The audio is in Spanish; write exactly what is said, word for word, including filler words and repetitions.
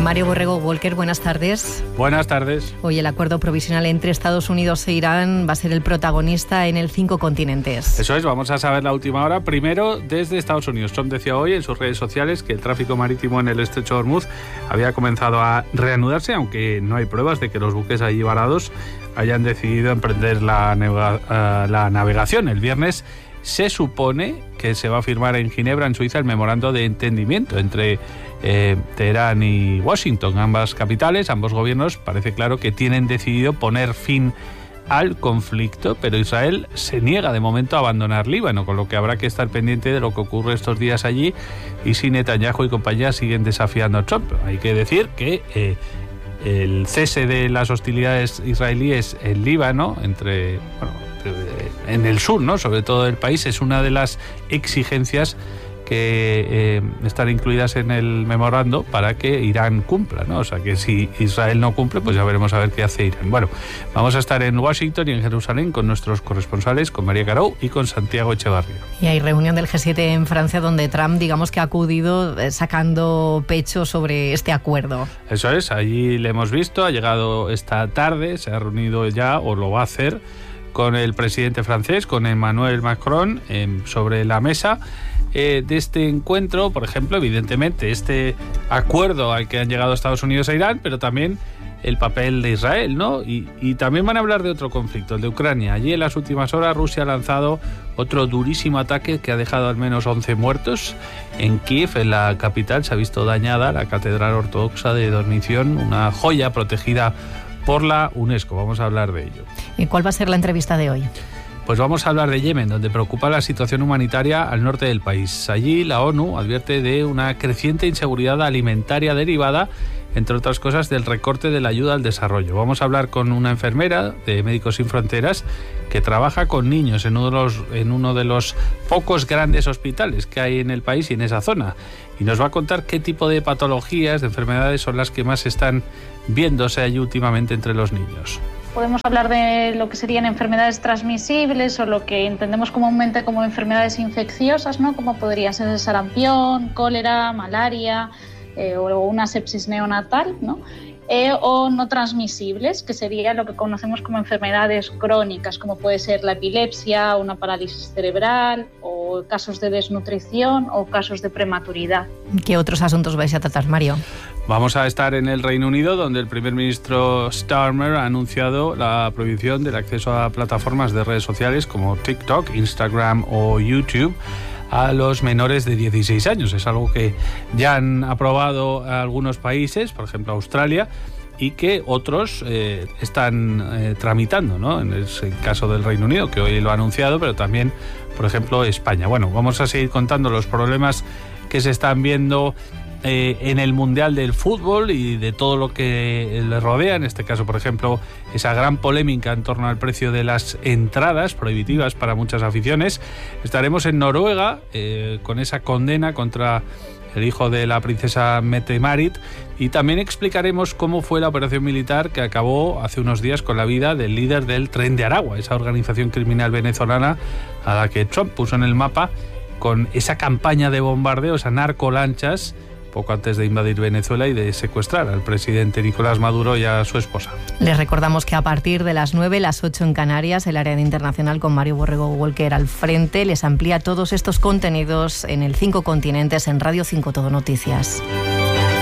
Mario Borrego Walker, buenas tardes. Buenas tardes. Hoy el acuerdo provisional entre Estados Unidos e Irán va a ser el protagonista en el cinco continentes. Eso es, vamos a saber la última hora. Primero, desde Estados Unidos. Trump decía hoy en sus redes sociales que el tráfico marítimo en el estrecho de Hormuz había comenzado a reanudarse, aunque no hay pruebas de que los buques allí varados hayan decidido emprender la, navega- uh, la navegación. El viernes se supone que se va a firmar en Ginebra, en Suiza, el memorando de entendimiento entre eh, Teherán y Washington. Ambas capitales, ambos gobiernos, parece claro que tienen decidido poner fin al conflicto, pero Israel se niega de momento a abandonar Líbano, con lo que habrá que estar pendiente de lo que ocurre estos días allí y si Netanyahu y compañía siguen desafiando a Trump. Hay que decir que eh, el cese de las hostilidades israelíes en Líbano, entre bueno, en el sur, ¿no?, sobre todo del país, es una de las exigencias que eh, están incluidas en el memorando para que Irán cumpla, ¿no? O sea que si Israel no cumple, pues ya veremos a ver qué hace Irán. Bueno, vamos a estar en Washington y en Jerusalén con nuestros corresponsales, con María Carou y con Santiago Echevarría. Y hay reunión del G siete en Francia donde Trump, digamos que ha acudido eh, sacando pecho sobre este acuerdo. Eso es, allí le hemos visto, ha llegado esta tarde, se ha reunido ya, o lo va a hacer, con el presidente francés, con Emmanuel Macron, eh, sobre la mesa eh, de este encuentro, por ejemplo, evidentemente, este acuerdo al que han llegado Estados Unidos e Irán, pero también el papel de Israel, ¿no? Y, y también van a hablar de otro conflicto, el de Ucrania. Allí en las últimas horas Rusia ha lanzado otro durísimo ataque que ha dejado al menos once muertos. En Kiev, en la capital, se ha visto dañada la Catedral Ortodoxa de Dormición, una joya protegida por la UNESCO. Vamos a hablar de ello. ¿Y cuál va a ser la entrevista de hoy? Pues vamos a hablar de Yemen, donde preocupa la situación humanitaria al norte del país. Allí la ONU advierte de una creciente inseguridad alimentaria derivada, entre otras cosas, del recorte de la ayuda al desarrollo. Vamos a hablar con una enfermera de Médicos Sin Fronteras que trabaja con niños en uno de los, en uno de los pocos grandes hospitales que hay en el país y en esa zona. Y nos va a contar qué tipo de patologías, de enfermedades son las que más están viéndose allí últimamente entre los niños. Podemos hablar de lo que serían enfermedades transmisibles o lo que entendemos comúnmente como enfermedades infecciosas, ¿no? Como podría ser el sarampión, cólera, malaria eh, o una sepsis neonatal, ¿no? Eh, o no transmisibles, que sería lo que conocemos como enfermedades crónicas, como puede ser la epilepsia, una parálisis cerebral, o casos de desnutrición o casos de prematuridad. ¿Qué otros asuntos vais a tratar, Mario? Vamos a estar en el Reino Unido, donde el primer ministro Starmer ha anunciado la prohibición del acceso a plataformas de redes sociales como TikTok, Instagram o YouTube a los menores de dieciséis años. Es algo que ya han aprobado algunos países, por ejemplo Australia, y que otros eh, están eh, tramitando, ¿no? En el caso del Reino Unido, que hoy lo ha anunciado, pero también, por ejemplo, España. Bueno, vamos a seguir contando los problemas que se están viendo eh, en el Mundial del Fútbol y de todo lo que le rodea. En este caso, por ejemplo, esa gran polémica en torno al precio de las entradas prohibitivas para muchas aficiones. Estaremos en Noruega eh, con esa condena contra el hijo de la princesa Mette-Marit, y también explicaremos cómo fue la operación militar que acabó hace unos días con la vida del líder del Tren de Aragua, esa organización criminal venezolana a la que Trump puso en el mapa con esa campaña de bombardeo, esas narcolanchas, poco antes de invadir Venezuela y de secuestrar al presidente Nicolás Maduro y a su esposa. Les recordamos que a partir de las nueve, las ocho en Canarias, el área de internacional con Mario Borrego Walker al frente les amplía todos estos contenidos en el cinco continentes en Radio cinco Todo Noticias.